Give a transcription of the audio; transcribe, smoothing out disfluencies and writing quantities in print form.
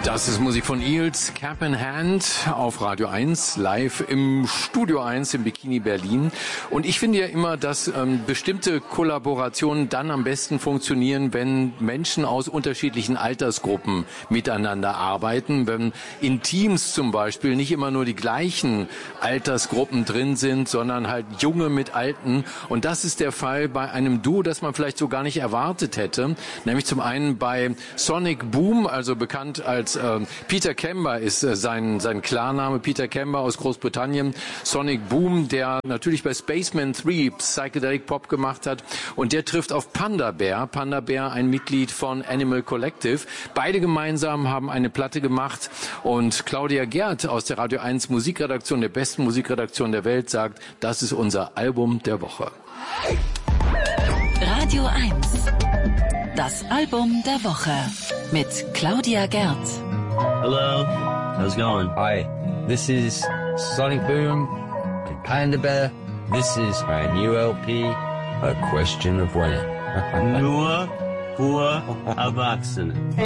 Das ist Musik von Eels, Cap in Hand auf Radio 1, live im Studio 1 im Bikini Berlin. Und ich finde ja immer, dass bestimmte Kollaborationen dann am besten funktionieren, wenn Menschen aus unterschiedlichen Altersgruppen miteinander arbeiten. Wenn in Teams zum Beispiel nicht immer nur die gleichen Altersgruppen drin sind, sondern halt Junge mit Alten. Und das ist der Fall bei einem Duo, das man vielleicht so gar nicht erwartet hätte. Nämlich zum einen bei Sonic Boom, also bekannt als Peter Kember ist sein Klarname, Peter Kember aus Großbritannien. Sonic Boom, der natürlich bei Spaceman 3 Psychedelic Pop gemacht hat. Und der trifft auf Panda Bear. Panda Bear, ein Mitglied von Animal Collective. Beide gemeinsam haben eine Platte gemacht. Und Claudia Gerd aus der Radio 1 Musikredaktion, der besten Musikredaktion der Welt, sagt, das ist unser Album der Woche. Radio 1. Das Album der Woche mit Claudia Gerd. Hello, how's it going? Hi, this is Sonic Boom, Panda Bear. This is my new LP, A Question of When. Nur für Erwachsene.